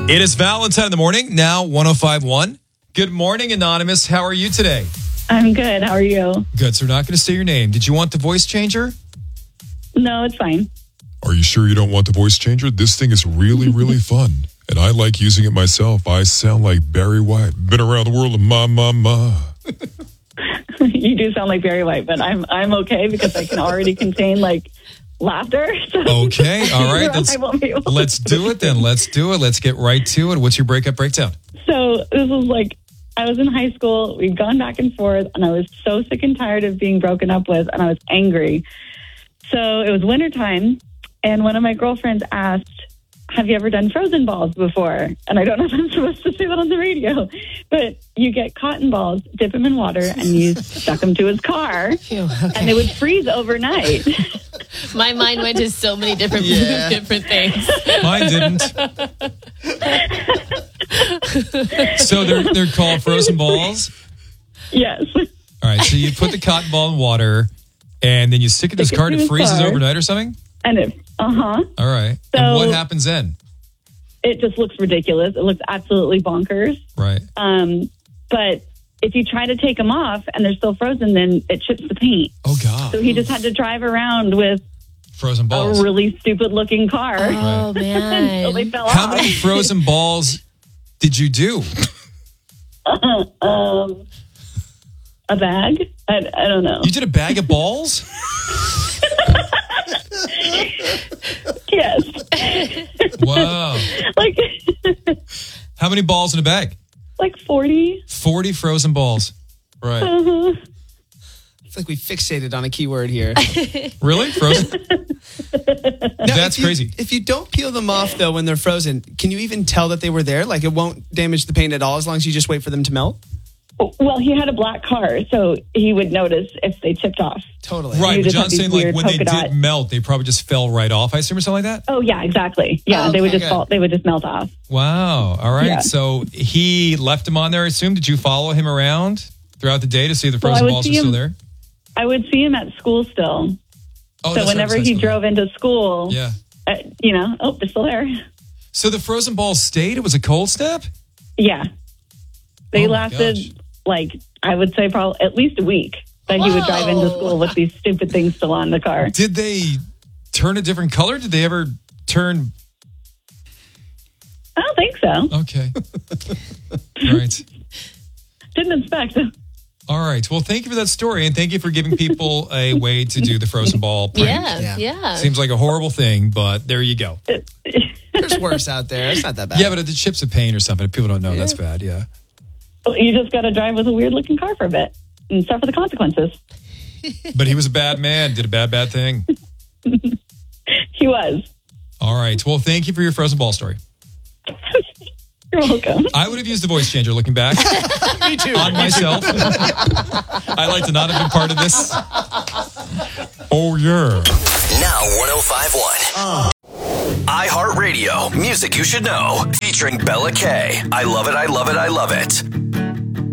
It is Valentine in the morning, now 105.1. Good morning, Anonymous. How are you today? I'm good. How are you? Good. So we're not going to say your name. Did you want the voice changer? No, it's fine. Are you sure you don't want the voice changer? This thing is really, really fun. And I like using it myself. I sound like Barry White. Been around the world of ma. You do sound like Barry White, but I'm okay because I can already contain like laughter. So Okay. All right. Let's do it then. Let's do it. Let's get right to it. What's your breakdown? So this was like, I was in high school. We'd gone back and forth, and I was so sick and tired of being broken up with, and I was angry. So it was wintertime, and one of my girlfriends asked, have you ever done frozen balls before? And I don't know if I'm supposed to say that on the radio, but you get cotton balls, dip them in water, and you stuck them to his car, and they would freeze overnight. My mind went to so many different things. Mine didn't. So they're called frozen balls? Yes. All right, so you put the cotton ball in water, and then you stick it in his car and it freezes overnight or something? And it, All right. So, and what happens then? It just looks ridiculous. It looks absolutely bonkers. Right. But if you try to take them off and they're still frozen, then it chips the paint. Oh, God. So he just had to drive around with frozen balls. A really stupid looking car. Oh, man. Until they fell How off. many frozen balls did you do? A bag? I don't know. You did a bag of balls? Yes. Wow. Like How many balls in a bag? like 40. 40 frozen balls. Right. It's like we fixated on a keyword here. Really? Frozen? That's crazy. If you don't peel them off, though, when they're frozen, can you even tell that they were there? Like, it won't damage the paint at all as long as you just wait for them to melt? Well, he had a black car, so he would notice if they chipped off. Totally. Right, You but just have John's these saying like weird when they polka dot- did melt, they probably just fell right off, I assume, or something like that? Oh, yeah, exactly. Yeah, Oh, they would okay, just good. fall. They would just melt off. Wow. All right. Yeah. So he left him on there, I assume. Did you follow him around throughout the day to see if the Well, I frozen would balls are see still him- there? I would see him at school still. Oh, So that's right, whenever it's high he school. drove into school, Yeah. they're still there. So the frozen balls stayed? It was a cold snap? Yeah. They Oh, my lasted, gosh. like, I would say probably at least a week that he would drive into school with these stupid things still on the car. Did they turn a different color? Did they ever turn? I don't think so. Okay. All right. Didn't inspect. All right. Well, thank you for that story, and thank you for giving people a way to do the frozen ball prank. Yeah. Seems like a horrible thing, but there you go. There's worse out there. It's not that bad. Yeah, but if the chips of paint or something, people don't know that's bad. Yeah. You just got to drive with a weird looking car for a bit and suffer the consequences. But he was a bad man, did a bad thing. He was. All right. Well, thank you for your frozen ball story. You're welcome. I would have used the voice changer looking back. Me too. On myself. I like to not have been part of this. Oh, yeah. Now 105.1. iHeartRadio. Music you should know. Featuring Bella K. I love it, I love it, I love it.